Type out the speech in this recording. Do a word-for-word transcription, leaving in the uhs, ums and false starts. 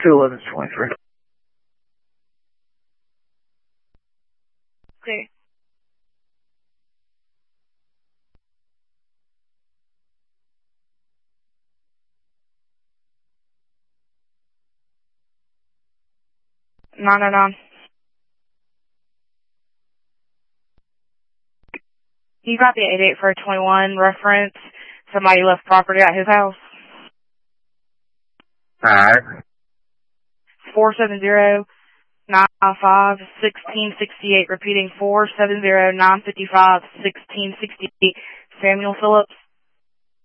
two eleven twenty-three. Okay. nine oh nine. You got the eight eight for a twenty-one reference. Somebody left property at his house. Alright. four seven zero, nine five five, one six six eight. Repeating four seven zero, nine five five, one six six eight. Samuel Phillips.